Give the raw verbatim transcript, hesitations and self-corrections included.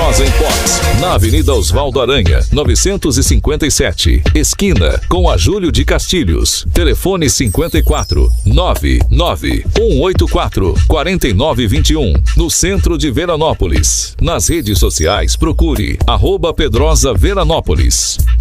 Pedrosa Imports, na Avenida Osvaldo Aranha, novecentos e cinquenta e sete, esquina com a Júlio de Castilhos. Telefone cinquenta e quatro, nove nove um oito quatro, quatro nove dois um, no centro de Veranópolis. Nas redes sociais, procure arroba Pedrosa Veranópolis.